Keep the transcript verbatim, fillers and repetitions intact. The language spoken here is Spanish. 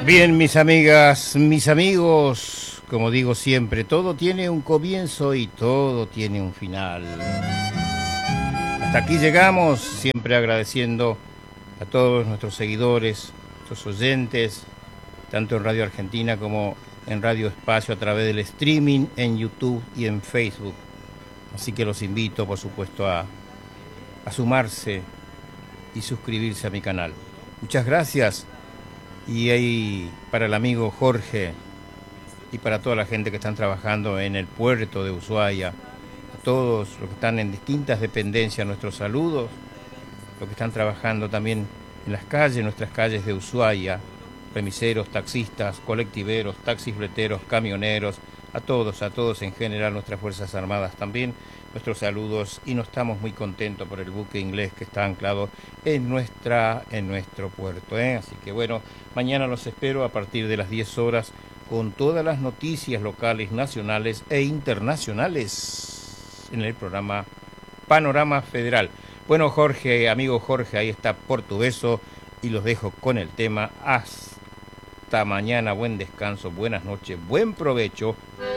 Bien, mis amigas, mis amigos, como digo siempre, todo tiene un comienzo y todo tiene un final. Hasta aquí llegamos, siempre agradeciendo a todos nuestros seguidores, nuestros oyentes, tanto en Radio Argentina como en Radio Espacio a través del streaming, en YouTube y en Facebook. Así que los invito, por supuesto, a, a sumarse y suscribirse a mi canal. Muchas gracias. Y ahí para el amigo Jorge y para toda la gente que están trabajando en el puerto de Ushuaia, a todos los que están en distintas dependencias, nuestros saludos, los que están trabajando también en las calles, nuestras calles de Ushuaia, remiseros, taxistas, colectiveros, taxifleteros, camioneros, a todos, a todos en general, nuestras Fuerzas Armadas también, nuestros saludos, y nos estamos muy contentos por el buque inglés que está anclado en nuestra en nuestro puerto, ¿eh? Así que bueno, mañana los espero a partir de las diez horas con todas las noticias locales, nacionales e internacionales en el programa Panorama Federal. Bueno, Jorge, amigo Jorge, ahí está Portugueso, y los dejo con el tema. Hasta mañana, buen descanso, buenas noches, buen provecho.